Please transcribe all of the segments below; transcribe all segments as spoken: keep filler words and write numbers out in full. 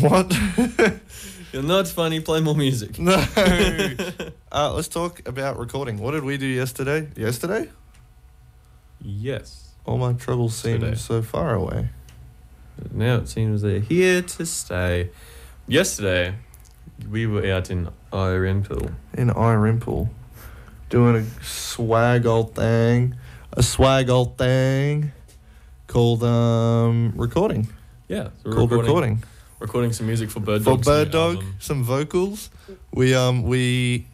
What? You're not funny. Play more music. No. uh, let's talk about recording. What did we do yesterday? Yesterday? Yes. All my troubles seem Today. so far away. Now it seems they're here to stay. Yesterday, we were out in Irenpool. In Irimple. Doing a swag old thing. A swag old thing called um recording. Yeah. So we're called recording. recording. Recording some music for Bird For Dog's Bird new Dog, album. some vocals. We um we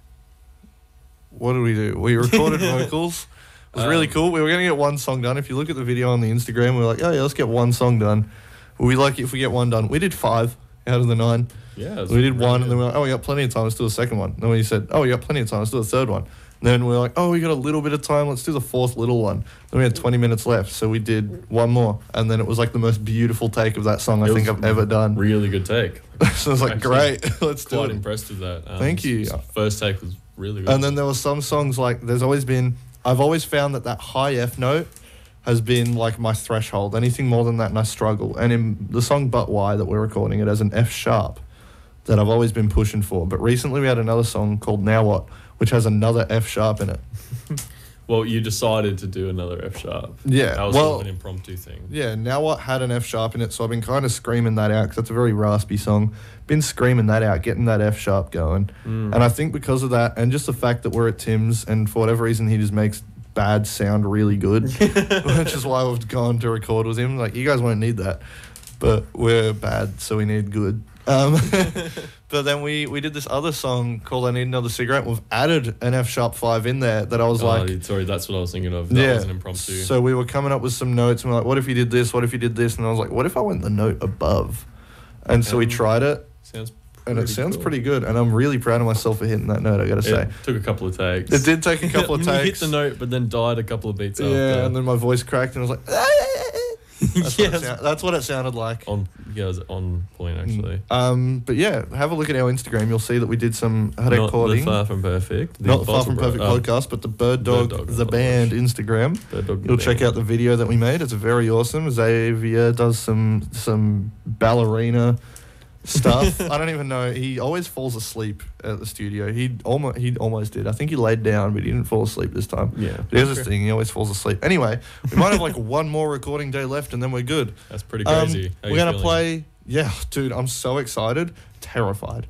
what did we do? We recorded vocals. It was really Um, cool. We were gonna get one song done. If you look at the video on the Instagram, we were like, oh yeah, let's get one song done. We like it if we get one done. We did five out of the nine. Yeah. it was We did really one, and then good. we were like, oh, we got plenty of time. Let's do a second one. Then we said, oh, we got plenty of time. Let's do a third one. And then we were like, oh, we got a little bit of time. Let's do the fourth little one. Then we had twenty minutes left, so we did one more. And then it was like the most beautiful take of that song I It think was I've ever done. Really good take. So I was like, Actually, great, let's do Quite it. impressed with that. Um, Thank you. s- s- First take was really good. And then there were some songs like, there's always been, I've always found that that high F note has been like my threshold. Anything more than that and I struggle. And in the song But Why that we're recording, it has an F sharp that I've always been pushing for. But recently we had another song called Now What, which has another F sharp in it. Well, you decided to do another F sharp. Yeah, That was well- sort of an impromptu thing. Yeah, Now What had an F sharp in it, so I've been kind of screaming that out because that's a very raspy song. Been screaming that out, getting that F sharp going. Mm. And I think because of that, and just the fact that we're at Tim's, and for whatever reason he just makes bad sound really good, which is why we've gone to record with him. Like, you guys won't need that, but we're bad, so we need good. Um, but then we, we did this other song called I Need Another Cigarette. We've added an F sharp five in there that I was Oh, like, sorry, that's what I was thinking of. That yeah. was an impromptu. So we were coming up with some notes and we're like, what if you did this? What if you did this? And I was like, what if I went the note above? And so we Um, tried it, Sounds and it pretty sounds cool. pretty good. And I'm really proud of myself for hitting that note, I gotta say. It took a couple of takes. It did take a couple of You hit takes. the note, but then died a couple of beats Yeah, after. and then my voice cracked and I was like, that's, what it Yes. sound- that's what it sounded like. on yeah, it was on point actually. Um, but yeah, have a look at our Instagram. You'll see that we did some had a Not recording. the Far From Perfect. Not the Far From Impossible- Perfect oh, podcast, but the Bird Dog, Bird Dog, the oh, band gosh. Instagram. Bird Dog the You'll check band. out the video that we made. It's very awesome. Xavier does some some ballerina stuff. I don't even know. He always falls asleep at the studio. He almost he almost did. I think he laid down, but he didn't fall asleep this time. Yeah. But here's this thing. He always falls asleep. Anyway, we might have like one more recording day left, and then we're good. That's pretty Um, crazy. How we're you gonna feeling? play. Yeah, dude, I'm so excited, terrified.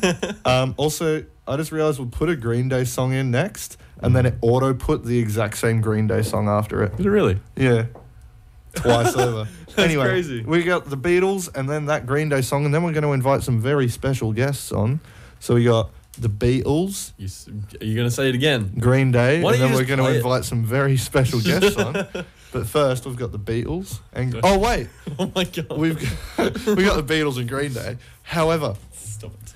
um, also, I just realized we'll put a Green Day song in next, and then it auto put the exact same Green Day song after it. Is it really? Yeah, twice over. That's Anyway, crazy. we got the Beatles, and then that Green Day song, and then we're going to invite some very special guests on. So we got the Beatles, You, s- are you gonna say it again? Green Day, Why and don't then you we're just going to play it? invite some very special guests on. But first, we've got the Beatles, and oh wait, Oh my god. we've we got the Beatles and Green Day. However, Stop it.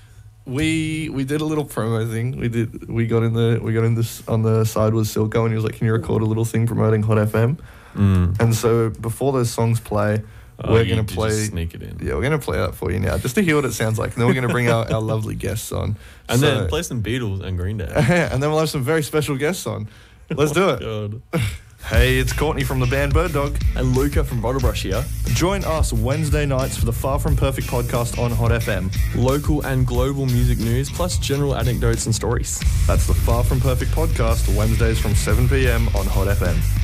we we did a little promo thing. We did we got in the we got in this on the side with Silko, and he was like, "Can you record a little thing promoting Hot F M?" Mm. And so before those songs play, Oh, we're you gonna did just play. sneak it in. Yeah, we're gonna play that for you now, just to hear what it sounds like, and then we're gonna bring our, our lovely guests on, And So- then play some Beatles and Green Day. and then we'll have some very special guests on. Let's do it. God. Hey, it's Courtney from the band Bird Dog. And Luca from Bottlebrush here. Join us Wednesday nights for the Far From Perfect podcast on Hot F M. Local and global music news, plus general anecdotes and stories. That's the Far From Perfect podcast, Wednesdays from seven p.m. on Hot F M.